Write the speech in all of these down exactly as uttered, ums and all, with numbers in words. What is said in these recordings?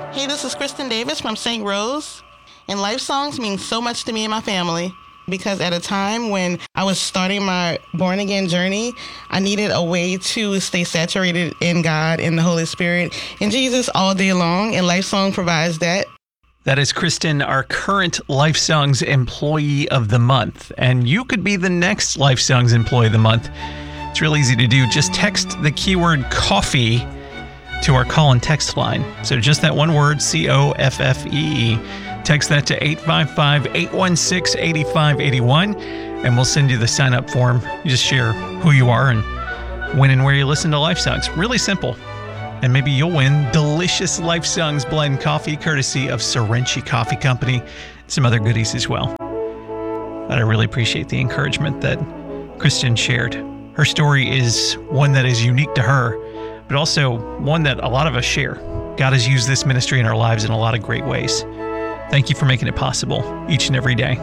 Hey, this is Kristen Davis from Saint Rose, and Life Songs mean so much to me and my family because at a time when I was starting my born-again journey, I needed a way to stay saturated in God and the Holy Spirit and Jesus all day long, and Life Song provides that. That is Kristen, our current Life Songs Employee of the Month, and you could be the next Life Songs Employee of the Month. It's real easy to do. Just text the keyword coffee to our call and text line. So just that one word, C O F F E E. Text that to eight five five, eight one six, eight five eight one, and we'll send you the sign-up form. You just share who you are and when and where you listen to Life Songs. Really simple. And maybe you'll win delicious Life Songs blend coffee courtesy of Sorenchi Coffee Company. Some other goodies as well. But I really appreciate the encouragement that Kristen shared. Her story is one that is unique to her, but also one that a lot of us share. God has used this ministry in our lives in a lot of great ways. Thank you for making it possible each and every day.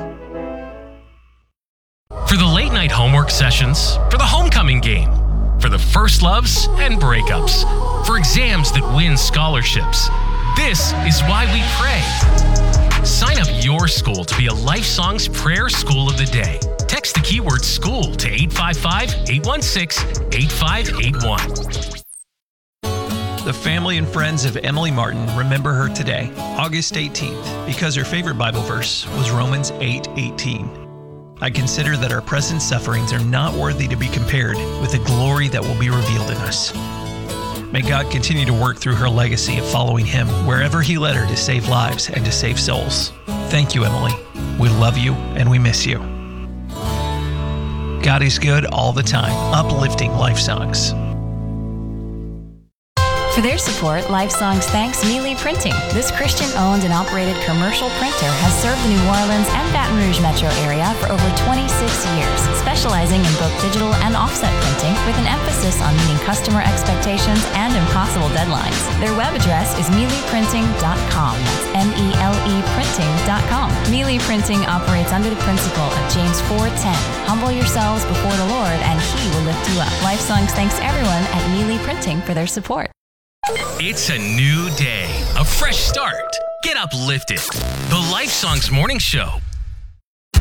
For the late night homework sessions, for the homecoming game, for the first loves and breakups, for exams that win scholarships, this is why we pray. Sign up your school to be a Life Songs Prayer School of the Day. Text the keyword school to eight five five, eight one six, eight five eight one. The family and friends of Emily Martin remember her today, August eighteenth, because her favorite Bible verse was Romans eight eighteen. I consider that our present sufferings are not worthy to be compared with the glory that will be revealed in us. May God continue to work through her legacy of following Him wherever He led her to save lives and to save souls. Thank you, Emily. We love you and we miss you. God is good all the time, uplifting Life Songs. For their support, Life Songs thanks Mealy Printing. This Christian-owned and operated commercial printer has served the New Orleans and Baton Rouge metro area for over twenty-six years, specializing in both digital and offset printing with an emphasis on meeting customer expectations and impossible deadlines. Their web address is mealy printing dot com. That's M E L E printing dot com. Mealy Printing operates under the principle of James four ten. Humble yourselves before the Lord, and He will lift you up. Life Songs thanks everyone at Mealy Printing for their support. It's a new day, a fresh start. Get uplifted. The Life Songs Morning Show.